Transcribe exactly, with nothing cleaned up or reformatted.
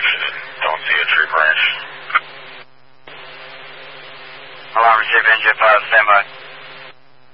direction and don't see a tree branch. Alarm received, N J five, standby.